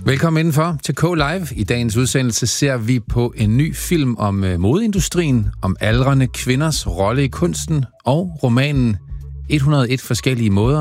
Velkommen indenfor til K-Live. I dagens udsendelse ser vi på en ny film om modeindustrien, om aldrende kvinders rolle i kunsten og romanen 101 forskellige måder